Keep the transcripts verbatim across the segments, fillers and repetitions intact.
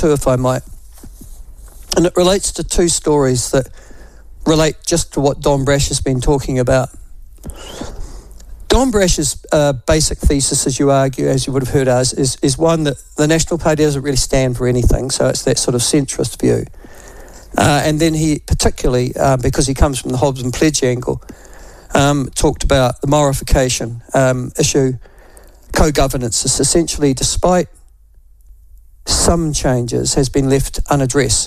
two, if I might. And it relates to two stories that relate just to what Don Brash has been talking about. Don Brash's uh, basic thesis, as you argue, as you would have heard us, is, is one that the National Party doesn't really stand for anything, so it's that sort of centrist view. Uh, and then he, particularly uh, because he comes from the Hobson Pledge angle, um, talked about the Maorification um, issue, co-governance is essentially, despite some changes, has been left unaddressed.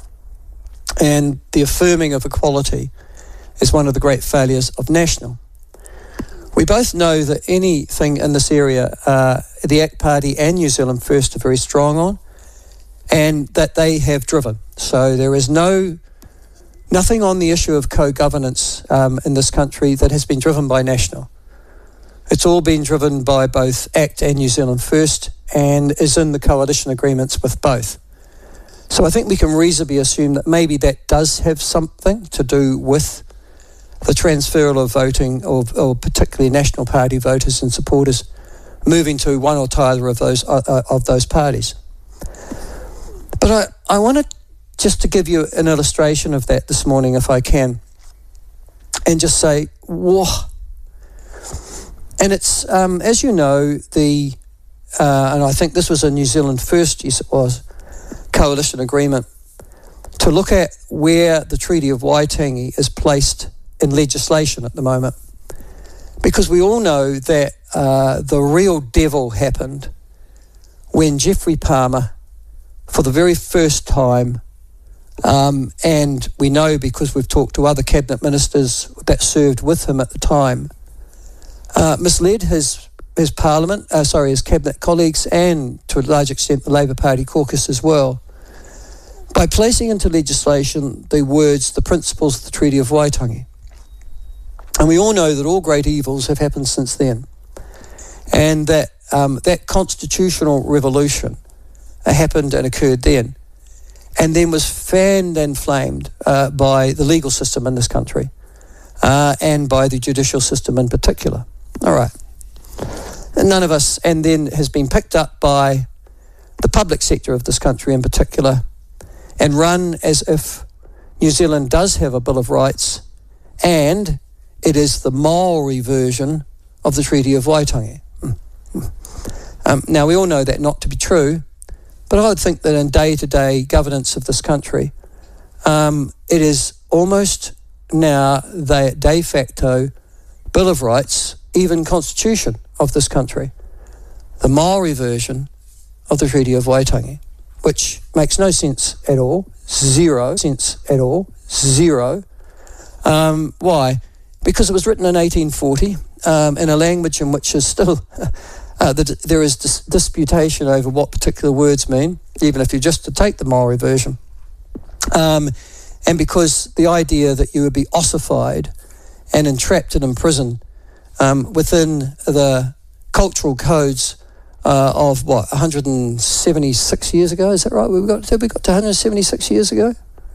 And the affirming of equality is one of the great failures of National. We both know that anything in this area, uh, the A C T Party and New Zealand First are very strong on, and that they have driven. So there is no nothing on the issue of co-governance um, in this country that has been driven by National. It's all been driven by both A C T and New Zealand First, and is in the coalition agreements with both. So I think we can reasonably assume that maybe that does have something to do with the transferal of voting, or, or particularly National Party voters and supporters moving to one or t'other of those uh, of those parties. But I, I wanted just to give you an illustration of that this morning, if I can, and just say, whoa. And it's, um, as you know, the, uh, and I think this was a New Zealand First, yes it was, coalition agreement to look at where the Treaty of Waitangi is placed in legislation at the moment. Because we all know that uh, the real devil happened when Geoffrey Palmer, for the very first time, um, and we know because we've talked to other cabinet ministers that served with him at the time, uh, misled his his parliament, uh, sorry, his cabinet colleagues, and to a large extent the Labour Party caucus as well, by placing into legislation the words, the principles of the Treaty of Waitangi. And we all know that all great evils have happened since then. And that um, that constitutional revolution uh, happened and occurred then, and then was fanned and flamed uh, by the legal system in this country, uh, and by the judicial system in particular. All right. And none of us, and then has been picked up by the public sector of this country in particular, and run as if New Zealand does have a Bill of Rights, and it is the Maori version of the Treaty of Waitangi. Um, now, we all know that not to be true, but I would think that in day-to-day governance of this country, um, it is almost now the de facto Bill of Rights, even Constitution of this country, the Maori version of the Treaty of Waitangi, which makes no sense at all, zero sense at all, zero. Um, why? Because it was written in eighteen forty um, in a language in which is still, uh, the, there is dis- disputation over what particular words mean, even if you just to take the Maori version. Um, and because the idea that you would be ossified and entrapped and imprisoned um, within the cultural codes uh, of what, one hundred seventy-six years ago, is that right? We got to, we got to one hundred seventy-six years ago?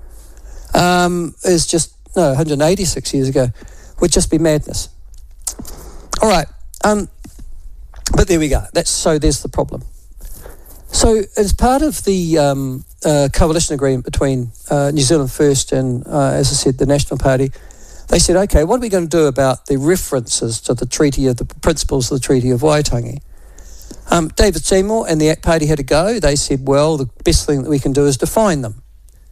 Um, is just, no, one hundred eighty-six years ago, would just be madness. All right, um, but there we go. That's so there's the problem. So as part of the um, uh, coalition agreement between uh, New Zealand First and, uh, as I said, the National Party, they said, okay, what are we going to do about the references to the treaty of the principles of the Treaty of Waitangi? Um, David Seymour and the A C T Party had a go. They said, well, the best thing that we can do is define them.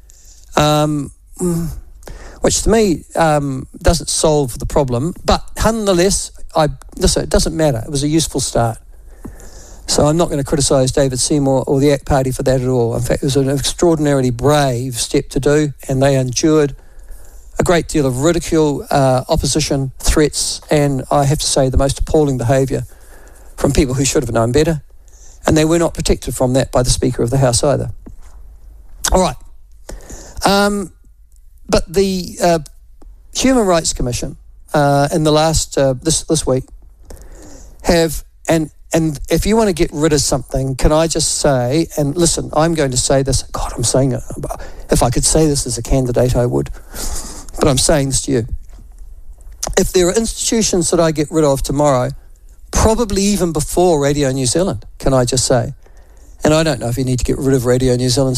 Um, which to me um, doesn't solve the problem, but nonetheless, I, listen, it doesn't matter. It was a useful start. So I'm not going to criticise David Seymour or the A C T Party for that at all. In fact, it was an extraordinarily brave step to do, and they endured a great deal of ridicule, uh, opposition, threats, and I have to say the most appalling behaviour from people who should have known better, and they were not protected from that by the Speaker of the House either. All right. Um, but the uh, Human Rights Commission uh, in the last, uh, this, this week, have, and and if you want to get rid of something, can I just say, and listen, I'm going to say this, God, I'm saying it, if I could say this as a candidate, I would, but I'm saying this to you. If there are institutions that I get rid of tomorrow, probably even before Radio New Zealand, can I just say, and I don't know if you need to get rid of Radio New Zealand